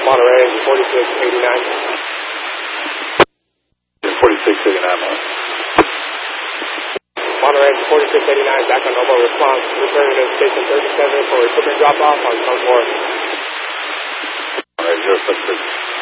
Monterey, 4689. 4689. Monterey, 4689, back on normal response. Returning to station 37 for equipment drop-off on 10-4. Alright, 076.